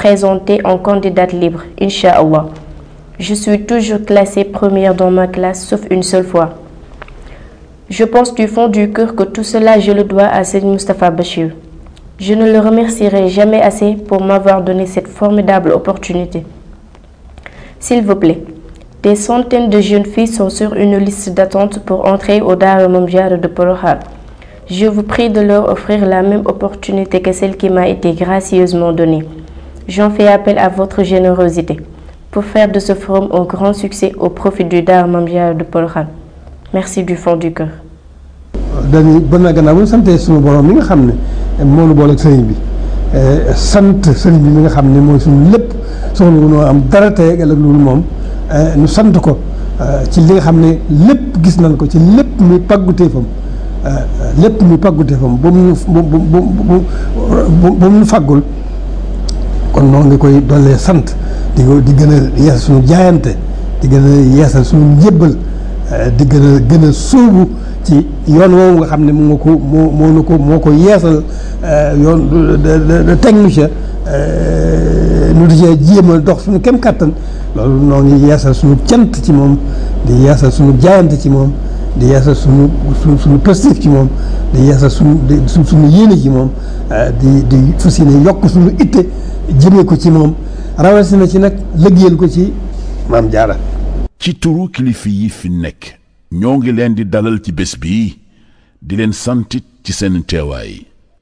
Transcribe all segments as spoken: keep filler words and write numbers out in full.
présenter en candidate libre, Inch'Allah. Je suis toujours classée première dans ma classe, sauf une seule fois. Je pense du fond du cœur que tout cela, je le dois à Serigne Moustapha Bachir. Je ne le remercierai jamais assez pour m'avoir donné cette formidable opportunité. S'il vous plaît, des centaines de jeunes filles sont sur une liste d'attente pour entrer au Daara Mame Diarra de Porokhane. Je vous prie de leur offrir la même opportunité que celle qui m'a été gracieusement donnée. J'en fais appel à votre générosité pour faire de ce forum un grand succès au profit du Daara Mame Diarra de Porokhane. Merci du fond du cœur. dañuy bon na gannaaw bu ñu santee suñu borom mi nga xam ne moo nu boole ak sëriñ bi sant sëriñ bi mi nga xam ne mooy suñu lépp soxla wu noo am dara tey ak loolu moom ñu sant ko ci li nga xam ne lépp gis nañ ko ci lépp muy pàgguteefam lépp muy pàgguteefam ba mu bu bu bu bu mu faggul kon noonu nga koy doolee sant di ko di gën a yeesal suñu jaayante di gën a yeesal suñu njébbal di gën a gën a sóobu ci yoon woowu nga xam ne moo ko moo moo na ko moo ko yeesal yoon teg nu ca nu di cee jéem a dox suñu kem kattan loolu noo ngi yeesal suñu cant ci moom di yeesal suñu jaayante ci moom di yeesal suñu suñu suñu positif ci moom di yeesal suñu suñ suñu yéene ci moom di di fas yéene yokk suñu itte jëmee ko ci moom rawatina ci nag liggéeyal ko ci Mame Diarra. ci turu kilifa yi fi nekk ñoo ngi leen di dalal ci bés bi di leen santit ci seen teewaay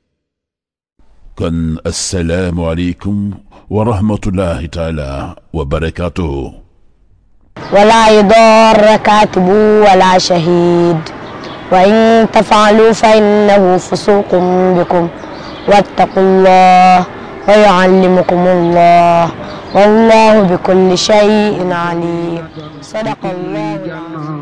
kon assalaamu aleykum wa rahmatullahi taala wa barakaatuhu wala yudarra katibu wala shahid wa in tafaalu fa innahu fusuqun bikum wattaqullah wa yuallimukumullah wallahu bikulli shay'in alim sadaqallahu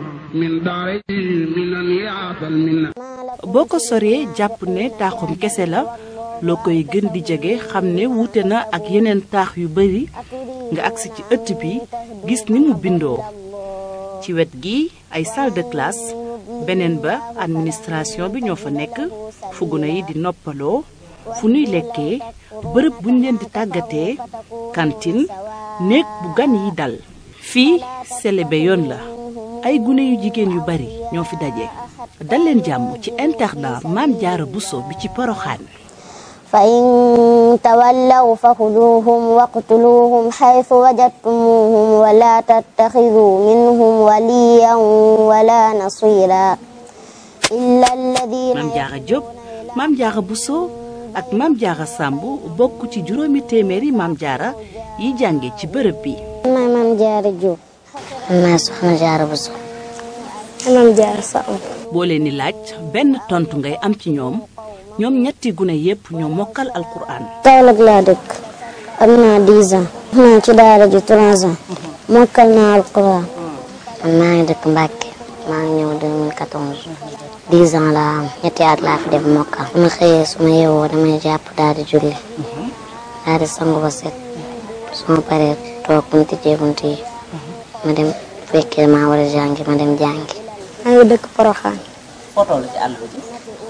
boo ko soree jàpp ne taaxum kese la loo koy gën di jege xam ne wuute na ak yeneen taax yu bari nga agsi ci ëtt bi gis ni mu bindoo ci wet gi ay salle de classe beneen ba administration bi ñoo fa nekk fu gune yi di noppaloo fu nuy lekkee bërëb buñ leen di tàggatee cantine néeg bu gan yi dal fii selebe yoon la ay gune yu jigéen yu bari ñoo fi daje dal leen jàmm ci internat Mame Diarra Bousso bi ci Porokhane fa in tawallaw fa xuduuhum waqtuluuhum xaytu wajadtumuuhum wala tattaxiduu minhum waliyan wala nasira illa alladina Mame Diarra Diop Mame Diarra Bousso ak Mame Diarra Samb bokk ci juróomi téeméeri Mame Diarra yi jànge ci bërëb bi. maay Mame Diarra Diop. maay Soxna Diarra Bousso. Mame Diarra Samb. boo leen di laaj benn tontu ngay am ci ñoom ñoom ñetti gune yépp ñoo mokkal alquran. Kaolack laa dëkk am naa dix ans. naa ci daara ji trois ans. mokkal naa alquran. man maa ngi dëkk Mbacke. maa ngi ñëw deux mille quatorze. dix ans laa am ñetti at laa fi def mokkal. su ma xëyee su ma yeewoo damay jàpp daal di julli. daal di sangu ba set. su ma paree toog bu ñu tijjee bunt yi. ma dem fekkee maa war a jàngi ma dem jàngi. maa ngi dëkk Porokhane. foo toll ci àll bi.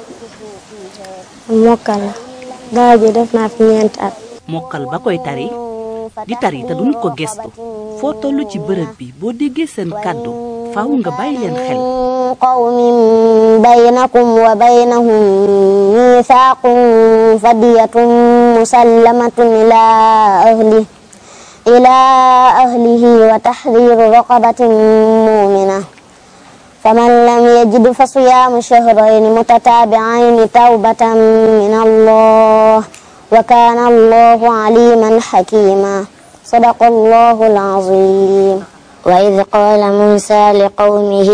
mokkal la. daara ji def naa fi ñeenti at. mokkal ba koy tari di tari te duñu ko gestu foo toll ci bërëb bi boo déggee seen kàddu faaw nga bàyyi leen xel. qawmin baynakum wa baynahum mithaqun fadiyatun musallamatun ila ahli ila ahlihi wa tahriru raqabatin mu'mina faman lam yajid fa siyamu shahrayni mutatabi'ayni tawbatan min Allah wa kana Allahu aliman hakima sadaqallahu al-azim. وإذ قال موسى لقومه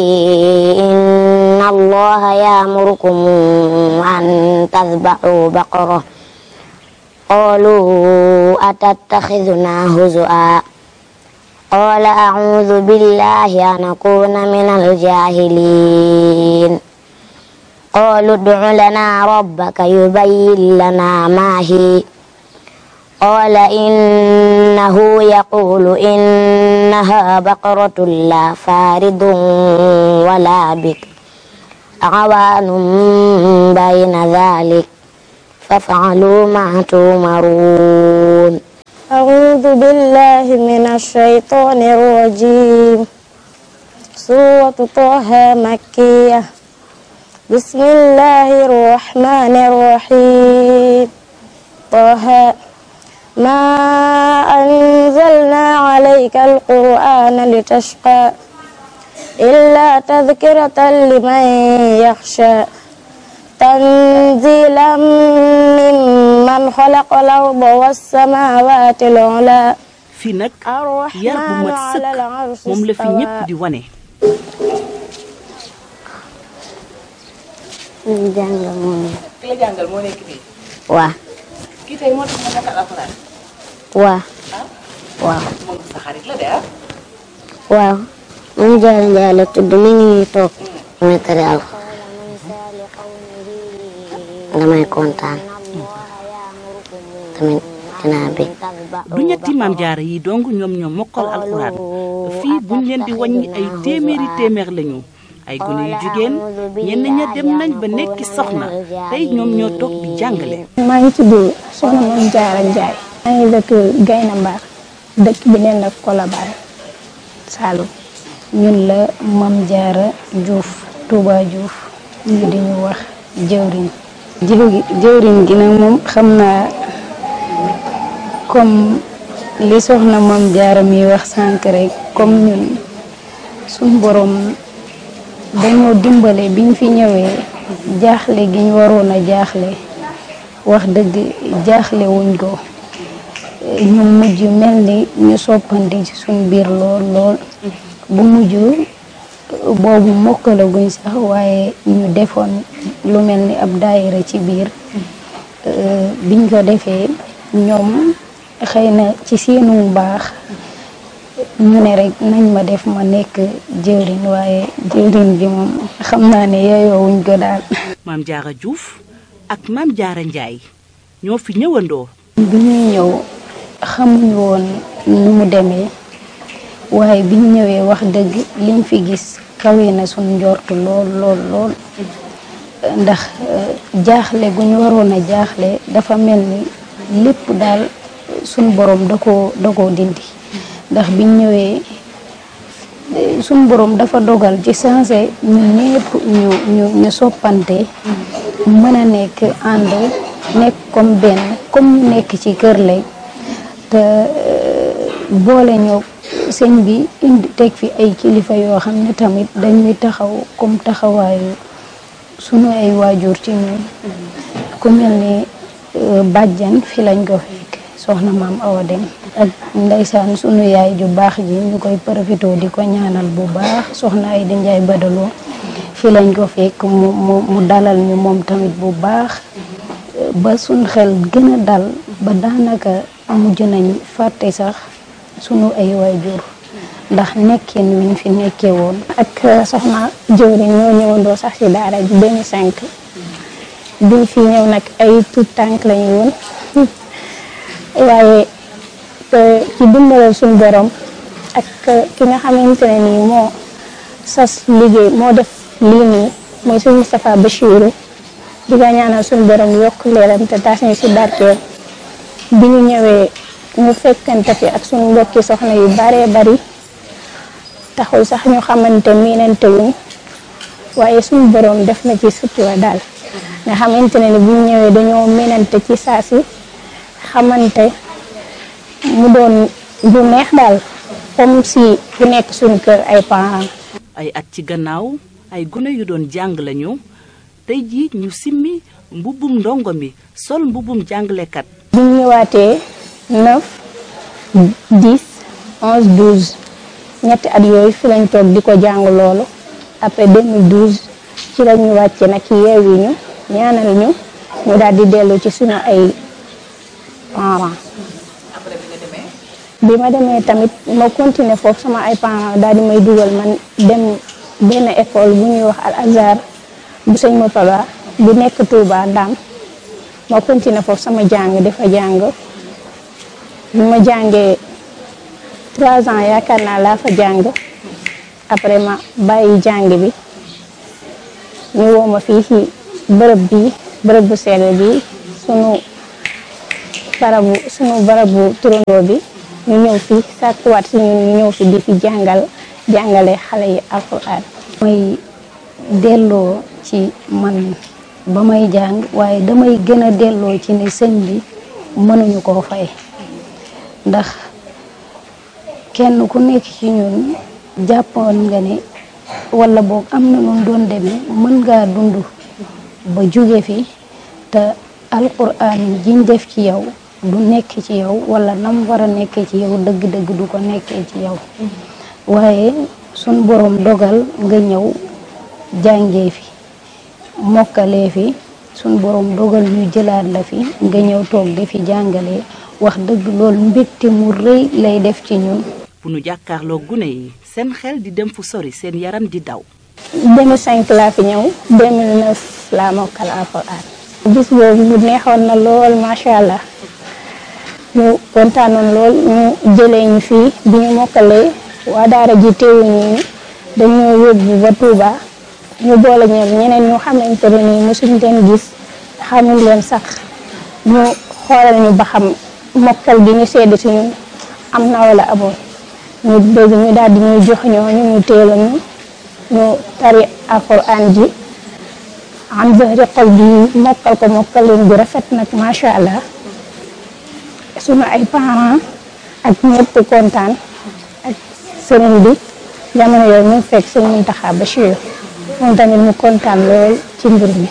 إن الله يأمركم أن تذبحوا بقرة قالوا أتتخذنا هزؤا قال أعوذ بالله أن أكون من الجاهلين قالوا ادع لنا ربك يبين لنا ما هي قال إنه يقول إنها بقرة لا فارض ولا بكر عوان بين ذلك فافعلوا ما تؤمرون أعوذ بالله من الشيطان الرجيم سورة طه مكية بسم الله الرحمن الرحيم طه ما أنزلنا عليك القرآن لتشقى إلا تذكرة لمن يخشى تنزيلا ممن خلق الأرض والسماوات العلى fii nag yar bu mat sëkk moom la fi ñépp di wane. ñu jàngal moom ki la jàngal moo nekk nii. waa kii tey moo tax ma mokkal alxuraan. waa waaw moom sa xarit la de ah. waaw moom Jaara Njaay la tudd mi ngi nii toog muy tari alxuraan damay kontaan tamit dinaa bég du ñetti maam jaara yi dong ñoom ñoo mokkal alxuraan fii buñ leen di wàññi ay téeméeri téeméer lañu ay gone yu jigéen ñenn ña dem nañ ba nekki soxna tey ñoom ñoo toog di jàngale. maa ngi tudd soxna Mame Diarra Ndiaye. maa ngi dëkk Gayna Mbar dëkk bi neen la Colobane Saloum. ñun la Mame Diarra Diouf Touba Diouf ñu di ñu wax jëwriñ. jëwriñ gi nag moom xam naa comme li soxna Mame Diarra mi wax sànq rek comme ñun suñ borom dañoo dimbale biñ fi ñëwee jaaxle gi ñu waroon a jaaxle wax dëgg jaaxle wuñ ko ñu mujj mel ni ñu soppandi ci suñ biir lool lool bu mujj boobu mokkalaguñ sax waaye ñu defoon lu mel ni ab daayira ci biir biñ ko defee ñoom xëy na ci seenu baax ñu ne rek nañ ma def ma nekk jëwriñ waaye jëwriñ bi moom xam naa ne yeeyoo wuñ ko daal. Mame Diarra Diouf ak Mame Diarra Ndiaye ñoo fi ñëwandoo. bi ñuy ñëw xamuñu woon nu mu demee waaye biñ ñëwee wax dëgg liñ fi gis kawe na suñ njort lool lool lool ndax jaaxle gu ñu waroon a jaaxle dafa mel ni lépp daal suñ borom da koo da koo dindi. ndax biñ ñëwee suñ borom dafa dogal ci sensé ñu ñépp ñu ñu ñu soppante mën a nekk ànd nekk comme benn comme ñu nekk ci kër lay te boole ñoo sëñ bi indi teg fi ay kilifa yoo xam ne tamit dañuy taxaw comme taxawaayu sunu ay waajur ci ñun ku mel ni bàjjan fi lañ ko fekk soxna maam Awa Dem ak ndeysaan sunu yaay ju baax ji ñu koy profité di ko ñaanal bu baax soxna ay di Njaay Badaloo fi lañ ko fekk mu mu mu dalal ñu moom tamit bu baax ba suñ xel gën a dal ba daanaka mujj nañ fàtte sax sunu ay waajur ndax nekkin wiñ fi nekkee woon ak soxna jëwriñ ñoo ñëwandoo sax ci daara ji deux mille cinq biñ fi ñëw nag ay tout tànk lañu woon waaye ci dimbalal suñu borom ak ki nga xamante ne nii moo sas liggéey moo def lii nii mooy suñu Moustapha Bachirou di nga ñaanal suñu borom yokk leeram te taas ñu si barkeel bi ñu ñëwee ñu fekkante fi ak suñu mbokki soxna yu baree bari taxul sax ñu xamante miinante wuñ waaye suñu borom def na ci sutura daal nga xamante ne ni bu ñu ñëwee dañoo miinante ci saa si xamante mu doon du neex daal comme si ku nekk suñu kër ay parents. ay at ci gannaaw ay gune yu doon jàng lañu tey jii ñu simmi mbubbum ndongo mi sol mbubbum jàngalekat. bi ñu ñëwaatee neuf dix onze douze ñetti at yooyu fi lañ toog di ko jàng loolu après deux mille douze ci la ñu wàcce nag yeewi ñu ñaanal ñu ñu daal di dellu ci suñu ay parents. bi ma demee tamit ma continuer foofu sama ay parents daal di may dugal man dem benn école bu ñuy wax Al Azhar bu sëñ Murtada bu nekk Touba Ndam ma continuer foofu sama jàng dafa jàng bi ma jàngee trois ans yaakaar naa laa fa jàng après ma bàyyi jàng bi ñu woo ma fii ci bërëb bi bërëb bu sell bi sunu barabu sunu barabu turandoo bi ñu ñëw fi sàkkuwaat si ñun ñu ñëw fi di fi jàngal jàngale xale yi alquran. mooy delloo ci man ba may jàng waaye damay gën a delloo ci ne sëñ bi mënuñu koo fay ndax kenn ku nekk ci ñun jàppoon nga ne wala boog am na nu doon demee mën ngaa dund ba jóge fi te alquran jiñ def ci yow du nekk ci yow wala nam war a nekkee ci yow dëgg-dëgg du ko nekkee ci yow waaye sun borom dogal nga ñëw jàngee fi mokkalee fi sun borom dogal ñu jëlaat la fi nga ñëw toog di fi jàngalee wax dëgg loolu mbégte mu rëy lay def ci ñun. bu nu jàkkaarloo gune yi seen xel di dem fu sori seen yaram di daw. deux mille cinq laa fi ñëw deux mille neuf laa mokkal alxuraan. bis boobu mu neexoon na lool macha allah ñu kontaanoon lool ñu jëlee ñu fii bi ñu mokkalee waa daara ji teewuñu dañoo yóbbu ba Touba ñu boole ñoom ñeneen ñu xamante ne nii mosuñ leen gis xamuñ leen sax ñu xoolal ñu ba xam mokkal bi ñu sedd si ñun am na wala amoon ñu dégg ñu daal di ñuy jox ñooñu ñu teela ñu ñu tari alxuraan ji am zahri xol bi mokkal ko mokkal leen bu rafet nag macha allah sunu ay parents ak ñëpp kontaan ak sëriñ bi jamono yooyu mu fekk sëñ Muntaxa Bachir moom tamit mu kontaan lool ci mbir mi.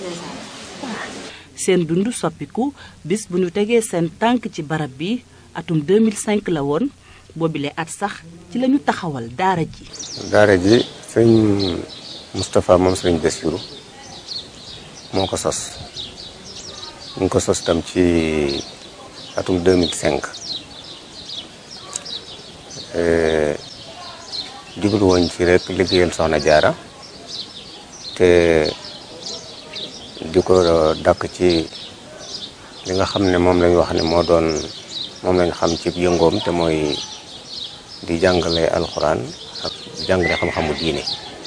seen dund soppiku bis bu ñu tegee seen tànk ci barab bi atum deux mille cinq la woon boobile at sax ci lañu taxawal daara ji. daara ji sëñ Moustapha moom sëñ Bassirou moo ko sos ñu ngi ko sos tam ci atum deux mille cinq jublu woon ci rek liggéeyal Soxna Jaara te di ko dàkk ci li nga xam ne moom lañ wax ne moo doon moom lañ xam ci yëngoom te mooy di jàngale alxuraan ak jàngale xam-xamu diine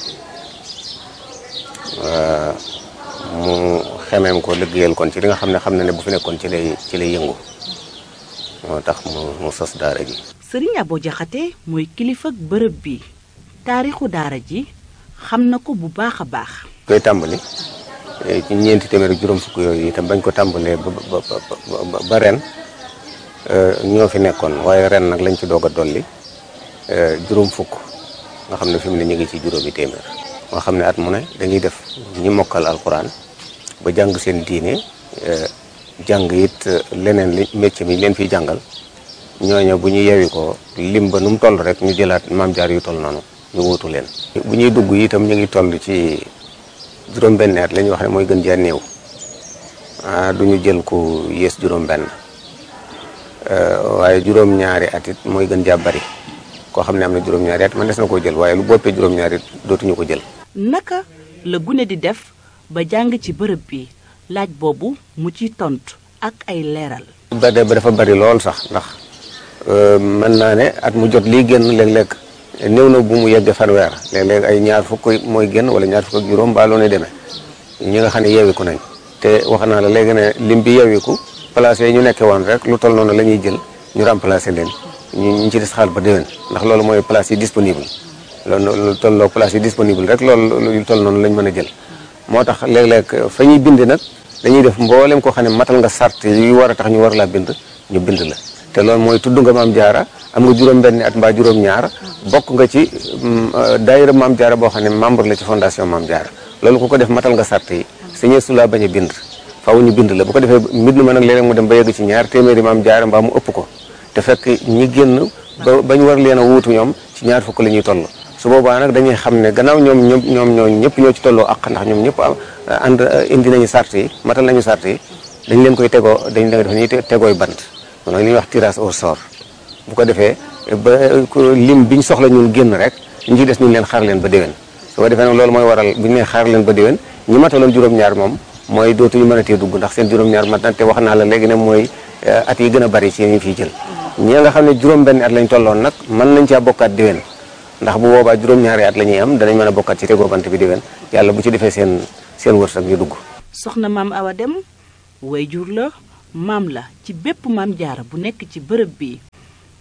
mu xemeem ko liggéeyal kon ci li nga xam ne xam na ne bu fi nekkoon ci lay ci lay yëngu moo tax mu mu sos daara ji. Sëriñ Abo Jaxate mooy kilifa ak bërëb bi taarixu daara ji xam na ko bu baax a baax. koy tàmbali ci ñeenti téeméer ak juróom fukk yooyu itam bañ ko tàmbalee ba ba ba ren ñoo fi nekkoon waaye ren nag lañ ci doog a dolli juróom fukk nga xam ne fi mu ne ñu ngi ci juróomi téeméer. moo xam ne at mu ne dañuy def ñi mokkal alxuraan ba jàng seen diine jàng it leneen li métier mi leen fiy jàngal ñooñu bu ñu yewi ko lim ba nu mu toll rek ñu jëlaat maam jaar yu toll noonu ñu wuutu leen. bu ñuy dugg itam ñu ngi toll ci juróom-benn at la ñuy wax ne mooy gën jaa néew ah du ñu jël ku yées juróom-benn waaye juróom-ñaari at it mooy gën jaa bari koo xam ne am na juróom-ñaari at man des na koo jël waaye lu boppee juróom-ñaari it dootuñu ko jël. naka la gune di def ba jàng ci bërëb bi laaj boobu mu ciy tontu ak ay leeral. ba de ba dafa bari lool sax ndax mën naa ne at mu jot lii génn léeg-léeg néew na bu mu yegg fanweer léeg-léeg ay ñaar fukk mooy génn wala ñaar fukk ak juróom baa loo ne demee ñi nga xam ne yeewiku nañ te wax naa la léegi ne lim bi yeewiku place yi ñu nekkee woon rek lu toll noonu la ñuy jël ñu remplacer leen ñu ñu ci des xaal ba déwén ndax loolu mooy place yi disponible loolu lu tolloo place yi disponible rek loolu lu toll noonu lañ mën a jël moo tax léeg-léeg fa ñuy bind nag dañuy def mboolem koo xam ne matal nga sart yu war a tax ñu war laa bind ñu bind la te loolu mooy tudd nga maam jaara am nga juróom-benni at mbaa juróom-ñaar bokk nga ci daayira maam jaara boo xam ne membre la ci fondation maam jaara loolu ku ko def matal nga sart yi sañee su laa bañ a bind faaw ñu bind la bu ko defee mbind ma nag léeg-léeg mu dem ba yegg ci ñaar téeméeri maam jaara mbaa mu ëpp ko te fekk ñi génn ba bañ war leen a wuutu ñoom ci ñaar fukk la ñuy toll su boobaa nag dañuy xam ne gannaaw ñoom ñoom ñoom ñoo ñëpp ñoo ci tolloo ak ndax ñoom ñëpp ànd indi nañu sart yi matal nañu sart yi dañ leen koy tegoo dañ leen def ñuy tegooy bant moom nag li ñuy wax tirage au sort bu ko defee ba lim biñ soxla ñun génn rek ñu ci des ñu leen xaar leen ba déwén su ko defee nag loolu mooy waral bu ñu leen xaar leen ba déwén ñi mataloon juróom-ñaar moom mooy dootuñu mën a tee dugg ndax seen juróom-ñaar mat na te wax naa la léegi ne mooy at yi gën a bari ci ñu fiy jël ñi nga xam ne juróom-benn at lañ tolloon nag mën nañ caa bokkaat déwén ndax bu boobaa juróom-ñaari at la ñuy am danañ mën a bokkaat ci tegoo bant bi déwén yàlla bu ci defee seen seen wërsëg ñu dugg. soxna maam Awa Dem wayjur la maam la ci bépp maam jaara bu nekk ci bërëb bi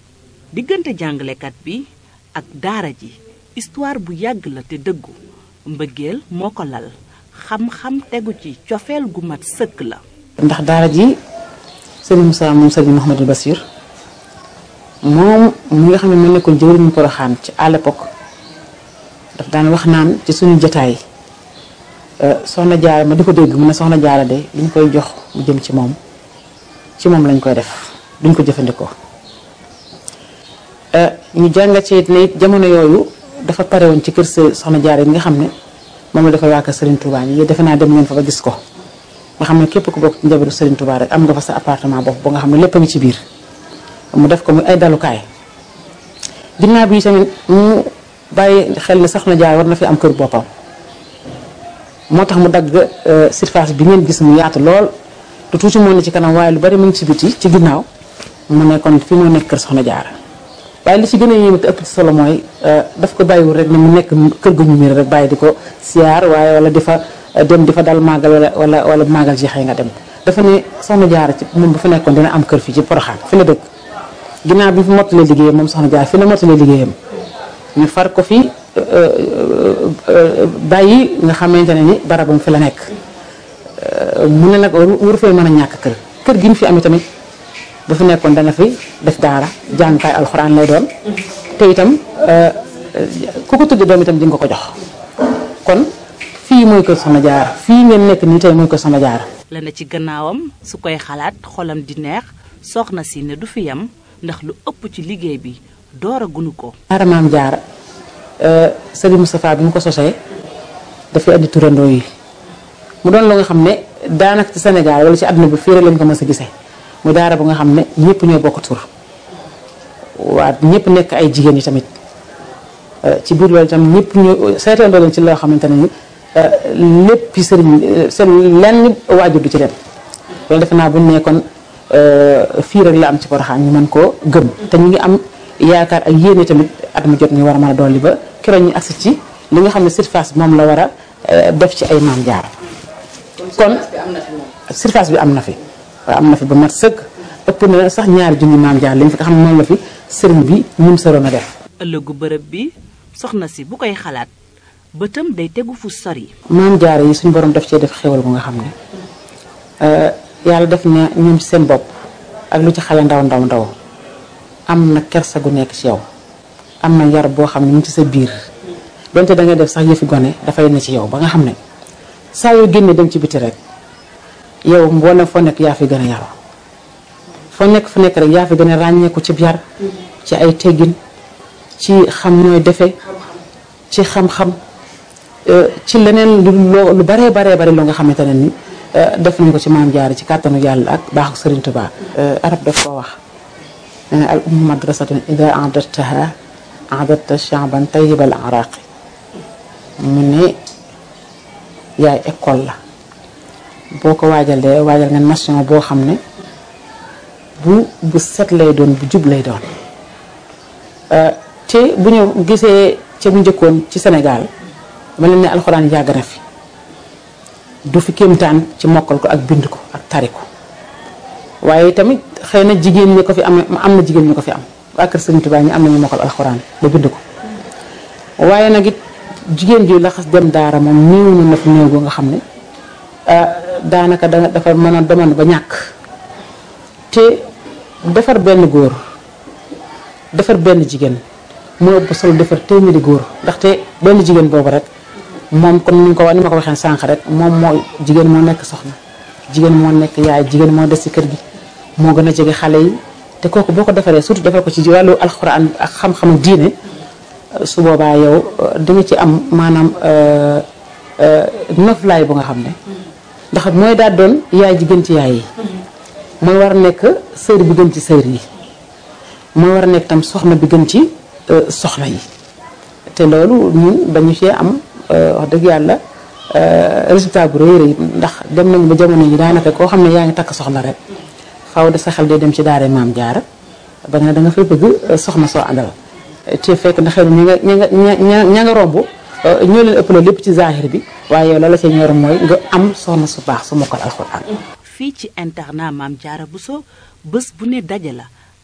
diggante jàngalekat bi ak daara ji histoire bu yàgg la te dëggu mbëggeel moo ko lal xam-xam tegu ci cofeel gu mat sëkk la. ndax daara ji Serigne Moussa moom Serigne Mouhamadou Bassir moom mi nga xam ne moo nekkoon jëwriñu Porokhane ci à l'époque daf daan wax naan ci suñu jotaay soxna Jaara ma di ko dégg mu ne soxna Jaara de li ñu koy jox mu jëm ci moom ci moom lañ koy def duñ ko jëfandikoo. ñu jàngat ci it ne it jamono yooyu dafa pare woon ci kër soxna Jaara yi nga xam ne moom la dafa waa kër Serigne Touba yi defe naa dem ngeen fa ba gis ko nga xam ne képp ku bokk ci njabootu Serigne Touba rek am nga fa sa appartement bopp ba nga xam ne lépp a ngi ci biir mu def ko muy ay dalukaay. ginnaaw bi tamit mu bàyyi xel ne soxna Jaara war na fi am kër boppam moo tax mu dagg surface bi ngeen gis mu yaatu lool te tuuti moo ne ci kanam waaye lu bari mu ngi ci biti ci ginnaaw mu ne kon fi moo nekk kër soxna Jaara. waaye li ci gën a yéeme te ëpp ci solo mooy daf ko bàyyiwul rek ne mu nekk kër gu ñu miir rek bàyyi di ko siyaar waaye wala di fa dem di fa dal màggal wala wala wala màggal jeexee nga dem dafa ne soxna Jaara ci moom bu fa nekkoon dina am kër fii ci Porokhane fi la dëkk ginnaaw bi fi mottalee liggéeyam moom soxna Jaara fi la mottalee liggéeyam ñu far ko fi bàyyi nga xamante ne ni barabam fi la nekk mu ne nag waru fee mën a ñàkk kër kër gi ñu fi am tamit bu fi nekkoon dana fi def daara jàngkaay alxuraan lay doon te itam ku ko tudde doom itam di nga ko jox kon fii mooy kër soxna Jaara fii ngeen nekk nii tey mooy kër soxna Jaara. la na ci gannaawam su koy xalaat xolam di neex soxna si ne du fi yam ndax lu ëpp ci liggéey bi door a gunu ko. daara maam Jaara Serigne Moustapha bi mu ko sosee dafay andi turandoo yi mu doon la nga xam ne daanaka ci Sénégal wala ci àdduna bi fii rek lañ ko mës a gisee. mu daara bu nga xam ne ñëpp ñoo bokk tur waa ñëpp nekk ay jigéen yi tamit ci biir loolu itam ñëpp ñoo seetandoo leen ci loo xamante ne ni lépp sëriñ seen lenn waajur du ci dem loolu defe naa bu ñu nekkoon fii rek la am ci Porokhane ñu mën koo gëm te ñu ngi am yaakaar ak yéene tamit at mu jot ñu war a mën a dolli ba keroog ñu agsi ci li nga xam ne surface bi moom la war a def ci ay maam Jaara kon surface bi am na fi waaw am na fi ba mat sëkk ëpp na sax ñaari junni maam Jaara lañ fi nga xam ne moom la fi sëriñ bi ñun saroon a def. ëllëgu bërëb bi soxna si bu koy xalaat bëtam day tegu fu sori. maam Jaara yi suñu borom def cee def xéwal bu nga xam ne yàlla def na ñoom ci seen bopp ak lu ci xale ndaw ndaw ndaw am na kersa gu nekk ci yow am na yar boo xam ne mu ngi ci sa biir donte da ngay def sax yëfi gone dafay ne ci yow ba nga xam ne saa yoo génnee dem ci biti rek. yow mboolem foo nekk yaa fi gën a yaru foo nekk fu nekk rek yaa fi gën a ràññeeku ci yar ci ay teggin ci xam nooy defe ci xam-xam ci leneen lu lu baree baree bari loo nga xamante ne ni def nañ ko ci maam Jaara ci kàttanu yàlla ak baaxu Serigne Touba. arab daf koo wax nee na al ummu madrasatun ida a'dadtaha a'dadta sha'ban tayyibal araqi mu ne yaay école la boo ko waajalee waajal nga nation boo xam ne bu bu set lay doon bu jub lay doon te bu ñu gisee ca bu njëkkoon ci Sénégal mel na ne alxuraan yàgg na fi du fi kéemtaan ci mokkal ko ak bind ko ak tari ko waaye tamit xëy na jigéen ñi ko fi am am na jigéen ñi ko fi am waa kër Serigne Touba ñi am nañu mokkal alxuraan ba bind ko waaye nag it jigéen ji la xas dem daara moom néew na fi néew boo nga xam ne daanaka da dafa mën a demoon ba ñàkk te defar benn góor defar benn jigéen moo ëpp solo defar téeméeri góor ndaxte benn jigéen boobu rek moom comme ni nga ko ni ma ko waxee sànq rek moom moo jigéen moo nekk soxna jigéen moo nekk yaay jigéen moo des ci kër gi moo gën a jege xale yi te kooku boo ko defaree surtout defar ko ci wàllu alxuraan ak xam-xamu diine su boobaa yow di nga ci am maanaam noflaay bu nga xam ne ndax mooy daal doon yaay ji gën ci yaay yi mooy war a nekk sër bi gën ci sër yi mooy war a nekk tam soxna bi gën ci soxna yi te loolu ñun dañu cee am wax dëgg yàlla résultat bu rëy rëy ndax dem nañu ba jamono yi daanaka koo xam ne yaa ngi takk soxna rek faaw de sa xel day dem ci daara maam Jaara ba nga ne da nga fay bëgg soxna soo àndal te fekk na xëy na ña nga ña nga ña ña nga romb ñoo leen ëpp la lépp ci zahir bi waaye yow la la ca ñor mooy nga am soxna su baax su mokkal alxuraan. fii ci internat maam Jaara Bousso bés bu ne daje la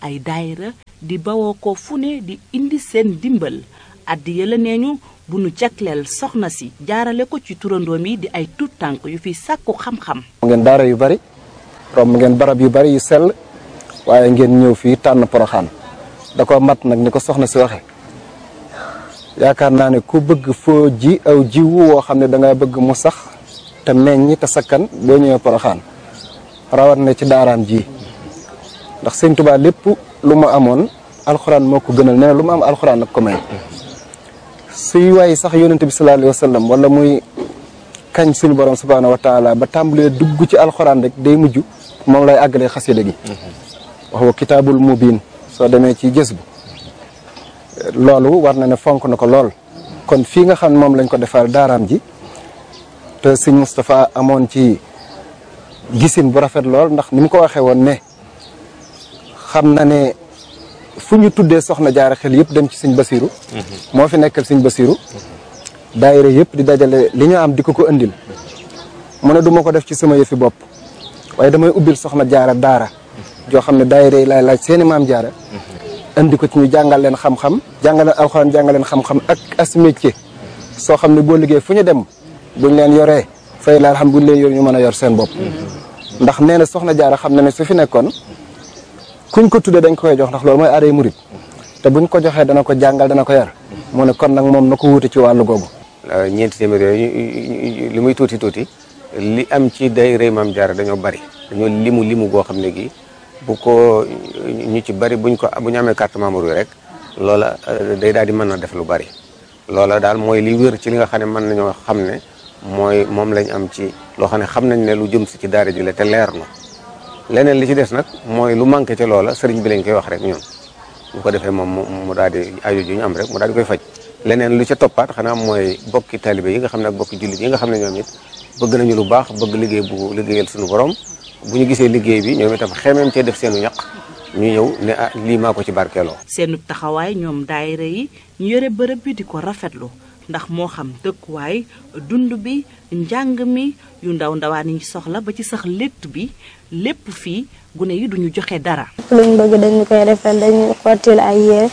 ay daayira di bawoo ko fu ne di indi seen dimbal addiya la nee ñu bu nu jagleel soxna si jaarale ko ci turandoom yi di ay tuut tànk yu fi sàkku xam-xam. ngeen daara yu bari romb ngeen barab yu bari yu sell waaye ngeen ñëw fii tànn Poroxaan da ko mat nag ni ko soxna si waxe yaakaar naa ne ku bëgg foo ji aw jiwu woo xam ne da nga bëgg mu sax te meññ te sakkan boo ñëwee Poroxaan rawat na ci daaraam ji ndax Sëñ Tuubaa lépp lu mu amoon alxuraan moo ko gënal nee na lu mu am alxuraan nag ko may suy waay sax yonent bi sallallahu alayhi wa sallam wala muy kañ suñu borom subhaanahu wa taala ba tàmbalee dugg ci alxuraan rek day mujj moom lay àggalee xasida gi wax wa kitaabul mubiin soo demee ci gës bu loolu war na ne fonk na ko lool kon fii nga xam ne moom lañ ko defal daaraam ji te sëñ Moustapha amoon ci gisin bu rafet lool ndax ni mu ko waxee woon ne xam na ne fu ñu tuddee soxna jaara xel yëpp dem ci sëñ Basiru moo fi nekkal sëñ Basiru daayira yëpp di dajale li ñu am di ko ko indil mu ne du ma ko def ci sama yëfi bopp waaye damay ubbil soxna jaara daara joo xam ne daayira yi laay laaj seeni maam jaara indi ko ci ñu jàngal leen xam-xam jàngal leen alxuraan jàngal leen xam-xam ak as métier soo xam ne boo liggéey fu ñu dem buñ leen yoree fay la xam buñ leen yor ñu mën a yor seen bopp ndax nee na soxna jaara xam na ne su fi nekkoon kuñ ko tuddee dañ koy jox ndax loolu mooy aaday murit te buñ ko joxee dana ko jàngal dana ko yar mu ne kon nag moom na ko wuute ci wàllu googu. ñeenti téeméer yooyu li muy tuuti tuuti li am ci day rëy maam jaara dañoo bari dañoo limu limu goo xam ne gi bu ko ñu ci bari buñ ko bu ñu amee carte membre yi rek loola day daal di mën a def lu bari loola daal mooy li wér ci li nga xam ne mën nañoo xam ne mooy moom lañ am ci loo xam ne xam nañ ne lu jëm si ci daara ji la te leer na leneen li ci des nag mooy lu manqué ci loola sëriñ bi lañ koy wax rek ñun bu ko defee moom mu daal di aju ju ñu am rek mu daal di koy faj leneen lu ca toppaat xanaa mooy bokki talibé yi nga xam ne ak bokki jullit yi nga xam ne ñoom it bëgg nañu lu baax bëgg liggéey bu liggéeyal suñu borom bu ñu gisee liggéey bi ñoom itam xemeem cee def seenu ñaq ñu ñëw ne ah lii maa ko ci barkeeloo. seenu taxawaay ñoom daayira yi ñu yore bërëb bi di ko rafetlu ndax moo xam dëkkuwaay dund bi njàng mi yu ndaw ndawaan yi soxla ba ci sax létt bi lépp fii gune yi duñu joxe dara. luñ bëgg dañu koy defal dañu xottil ay yére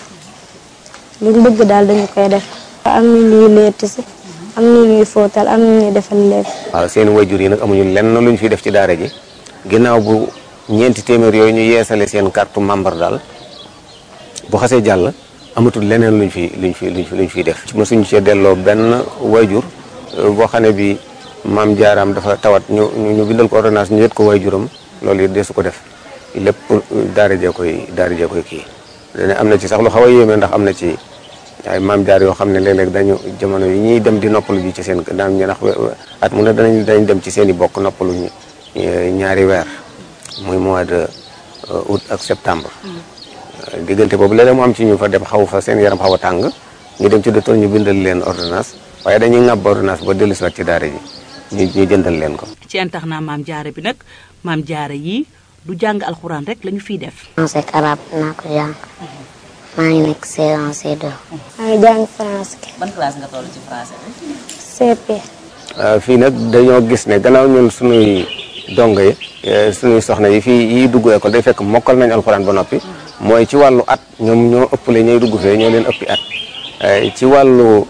luñ bëgg daal dañu koy def am na ñuy létt si am na ñuy fóotal am na ñuy defal lépp. waaw seen wayjur yi nag amuñu lenn luñ fi def ci daara ji ginnaaw bu ñeenti téeméer yooyu ñu yeesale seen carte membre daal bu xasee jàll amatul leneen luñ fi luñ fi luñ fi luñ fiy def. mosuñu cee delloo benn wayjur boo xam ne bi maam jaaraam dafa tawat ñu ñu bindal ko ordonnance ñu yët ko wayjuram loolu it deesu ko def lépp daara jee koy daara jee koy kii. dana am na ci sax lu xaw a yéeme ndax am na ci ay maam jaar yoo xam ne léeg-léeg dañu jamono yi ñuy dem di noppalu ji ci seen daan ñu ndax at mu ne danañ dañ dem ci seen i bokk noppalu ñu ñaari weer muy mois de août ak septembre. diggante boobu léeg-léeg mu am ci ñu fa dem xaw fa seen yaram xaw a tàng ñu dem ci docteur ñu bindal leen ordonnance waaye dañuy ŋàbb ordonnance ba dellusiwaat ci daara ji ñu ñu jëndal leen ko. ci internat maam jaara bi nag maam jaara yi du jàng alxuraan rek lañu fiy def. français ak arabe naa ko jàng maa ngi nekk C un C deux. maa ngi jàng français. ban classe nga toll ci français bi. C P. fii nag dañoo gis ne gannaaw ñun suñuy dongo yi suñuy soxna yi fii yi dugg école day fekk mokkal nañ alxuraan ba noppi mooy ci wàllu at ñoom ñoo ëppale ñooy dugg fee ñoo leen ëppi at ci wàllu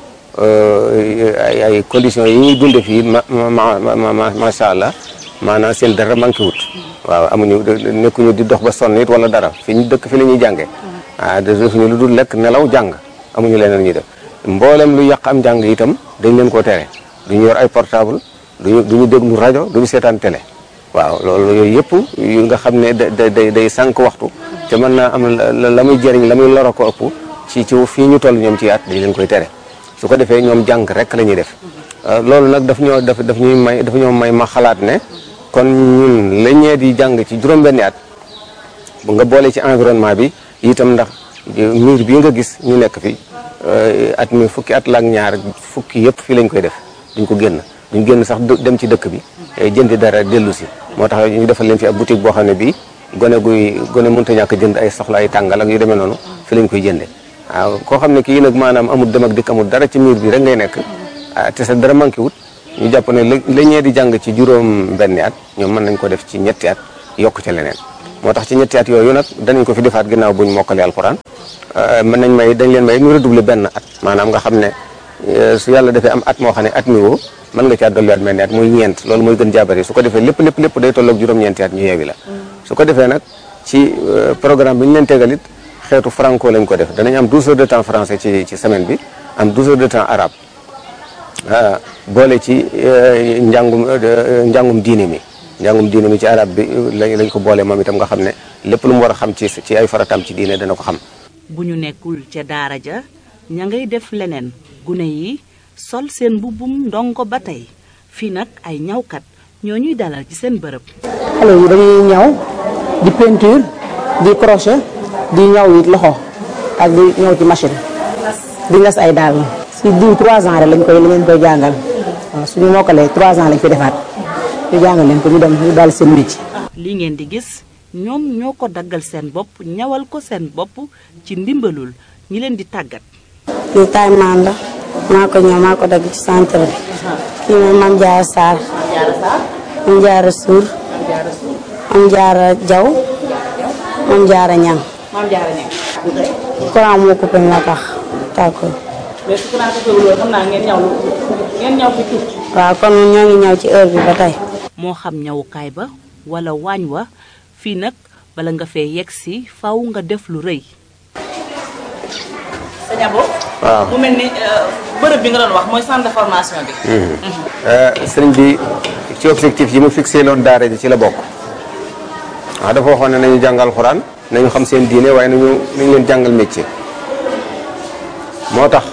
ay ay conditions yi ñuy dunde fii ma ma ma macha allah maanaam seen dara manqué wut. waaw amuñu nekkuñu di dox ba sonn it wala dara fi ñu dëkk fi la ñuy jàngee ah defuñu lu dul lekk nelaw jàng amuñu leneen ñuy def mboolem lu yàq am jàng itam dañ leen koo tere duñu yor ay portable duñu duñu déglu rajo duñu seetaan télé waaw loolu yooyu yëpp yu nga xam ne da day day sànq waxtu te mën naa am la muy jëriñ la muy loro ko ëpp ci ci fii ñu toll ñoom ci at dañ leen koy tere su ko defee ñoom jàng rek la ñuy def loolu nag daf ñoo daf daf ñuy may daf ñoo may ma xalaat ne kon ñun la ñee di jàng ci juróom-benni at bu nga boole ci environnement bi itam ndax mur bii nga gis ñu nekk fi at mi fukki at la ak ñaar fukki yëpp fii lañ koy def duñ ko génn duñ génn sax dem ci dëkk bi jëndi dara dellu si moo tax ñu defal leen fi ab boutique boo xam ne bii gone guy gone mënta ñàkk jënd ay soxla ay tàngal ak yu demee noonu fi lañ koy jënde waaw koo xam ne kii nag maanaam amul dem ak dikk amul dara ci mur bi rek ngay nekk te sa dara manqué wut ñu jàpp ne la ñee di jàng ci juróom benni at ñoom mën nañ ko def ci ñetti at yokk ca leneen moo tax ci ñetti at yooyu nag danañ ko fi defaat ginnaaw buñ mokkalee alxuraan mën nañ may dañ leen may ñu redoubler benn at maanaam nga xam ne su yàlla defee am at moo xam ne at mi woo mën nga caa dolliwaat mel ni at muy ñeent loolu mooy gën jaabari su ko defee lépp lépp lépp day tolloog juróom-ñeenti at ñu yeewi la su ko defee nag ci programme bi ñu leen tegalit xeetu franco lañ ko def danañ am douze heures de temps français ci ci semaine bi am douze heures de temps arabe boole ci njàngum njàngum diine mi njàngum diine mi ci arab bi lañ ko boole moom itam nga xam ne lépp lu mu war a xam ci ci ay farataam ci diine dana ko xam. bu ñu nekkul ca daara ja ña ngay def leneen gune yi sol seen mbubbum ndongo ba tey fii nag ay ñawkat ñoo ñuy dalal ci seen bërëb. xale yi dañuy ñaw di peinture di crochet di ñaw it loxo ak di ñaw ci machine di ngas ay daal si diw trois ans rek lañ koy lañ koy jàngal waaw suñu mokkalee trois ans lañ fi defaat ñu jàngal leen ko ñu dem ñu dal seen métier. li ngeen di gis ñoom ñoo ko daggal seen bopp ñawal ko seen bopp ci ndimbalul ñi leen di tàggat. kii taay maan la maa ko ñëw maa ko dagg ci centre bi kii mooy Mame Diarra Sarr Mame Diarra Sour Mame Diarra Diaw Mame Diarra Niang courant moo coupé moo tax tàkko mais su courant coupé wul xam naa ngeen ñaw ngeen ñaw fi tuuti. waaw kon ñoo ngi ñaw ci heure bi ba tey. moo xam ñawukaay ba wala waañ wa fii nag bala nga fee yegg si faw nga def lu rëy. sa ñabo. waaw mu mel ni bërëb bi nga doon wax mooy centre de formation bi. sëriñ bi ci objectif yi mu fixé loon daara ji ci la bokk waaw dafa waxoon ne nañu jàngal xuraan nañu xam seen diine waaye nañu nañu leen jàngal métier moo tax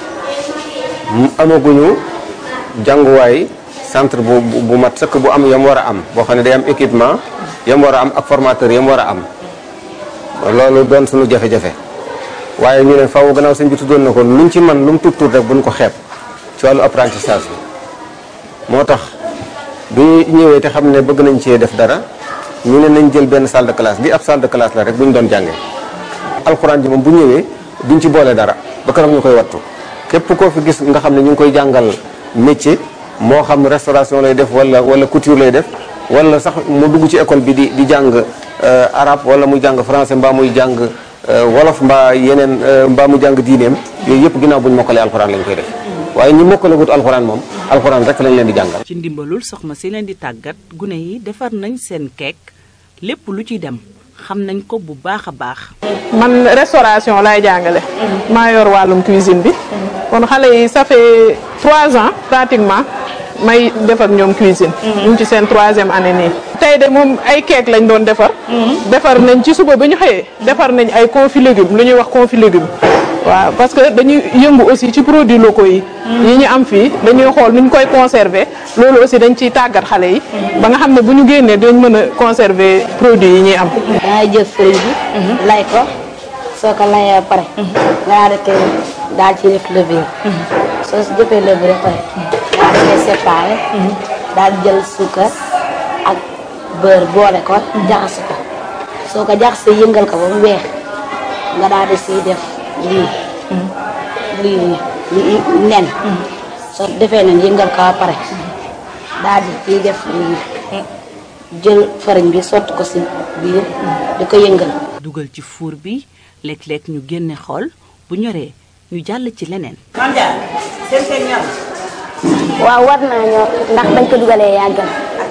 amaguñu jànguwaay centre bu bu mat sëkk bu am yam war a am boo xam ne day am équipement yam war a am ak formateur yam war a am loolu doon suñu jafe-jafe waaye ñu ne faaw gannaaw sëñ bi tuddoon na ko luñ ci man lu mu tuut tuut rek buñ ko xeeb ci wàllu apprentissage bi moo tax bi ñëwee te xam ne bëgg nañ cee def dara ñu ne nañ jël benn salle de classe bi ab salle de classe la rek bu ñu doon jàngee alxuraan ji moom bu ñëwee duñ ci boole dara ba keroog ñu koy wattu képp koo fi gis nga xam ne ñu ngi koy jàngal métier moo xam restauration lay def wala wala couture lay def wala sax mu dugg ci école bi di di jàng arabe wala muy jàng français mbaa muy jàng wolof mbaa yeneen mbaa mu jàng diineem yooyu yëpp ginnaaw bu ñu mokkalee alxuraan lañ koy def waaye ñi mokkalagut alxuraan moom alxuraan rek lañ leen di jàngal. ci ndimbalul soxna si leen di tàggat gune yi defar nañ seen keek lépp lu ci dem xam nañ ko bu baax a baax. man restauration laay jàngale. maa yor wàllum cuisine bi. kon xale yi ça fait trois ans pratiquement may def ak ñoom cuisine. ñu ngi ci seen troisième année nii. tey de moom ay keek lañ doon defar. defar nañ ci suba ba ñu xëyee. defar nañ ay confit légumes lu ñuy wax confit légumes. waaw parce que dañuy yëngu aussi ci produits locaux yi. yi ñu am fii dañuy xool nu ñu koy conserver loolu aussi dañ ciy tàggat xale yi. ba nga xam ne bu ñu génnee dañ mën a conserver produits yi ñuy am. dangay jël fëriñ bi. lay ko soo ko layee ba pare. nga daal di daal ci def levure. soo si jëfee levure ba pare. nga daal di séparé. daal di jël suukar ak beurre boole ko. jaxase ko soo ko jaxasee yëngal ko ba mu weex nga daal di siy def. lii lii lii nen soo defee nen yëngal ko ba pare daal di ciy def lii jël fariñ bi sotti ko si biir di ko yëngal. dugal ci fuur bi léeg-léeg ñu génne xool bu ñoree ñu jàll ci leneen. Mame Diarra seen seen ñor. waaw war naa ñor ndax bañ ko dugalee yàggal.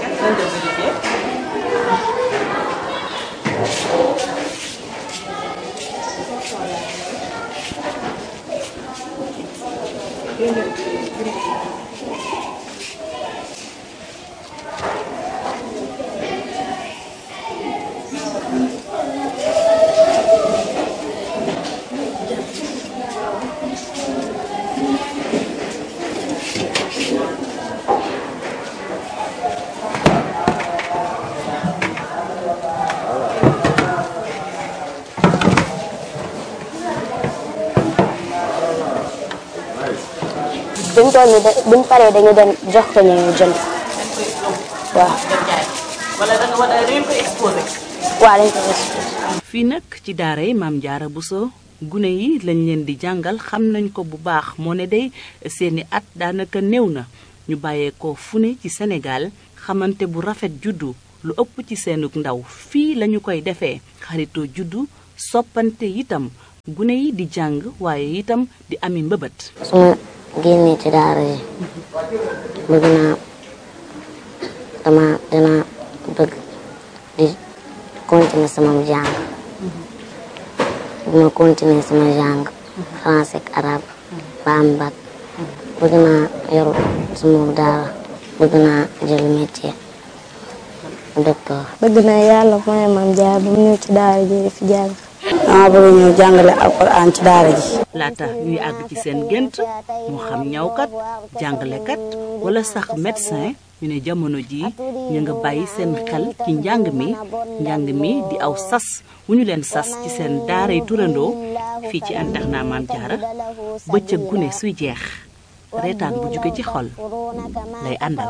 buñ toll nii de buñ paree dañu dem jox ko ñu jënd waaw. wala da nga wala da ngeen koy exposé. waaw dañ koy exposé. fii nag ci daara yi Mame Diarra Bousso gune yi lañ leen di jàngal xam nañ ko bu baax moo ne day seeni at daanaka néew na ñu bàyyeekoo fu ne ci Sénégal xamante bu rafet juddu lu ëpp ci seenug ndaw fii lañu koy defee xaritoo juddu soppante itam gune yi di jàng waaye itam di ami mbëbët. su ma génnee ci daara ji bëgg naa dama dina bëgg di continuer sama jàng ma continuer sama jàng français ak arabe ba am bac bëgg naa yor sama daara bëgg naa jël métier docteur. bëgg naa yàlla mooy maam jaar ba mu ñëw ci daara ji fi jàng. dama bëgg ñëw jàngale alxuraan ci daara ji. laata ñuy àgg ci seen gént moo xam ñawkat jàngalekat wala sax médecin ñu ne jamono ji ñu nga bàyyi seen xel ci njàng mi njàng mi di aw sas wu ñu leen sas ci seen daaray turandoo fii ci internat Maam Jaara bëccëg gune suy jeex reetaan bu jóge ci xol lay àndal.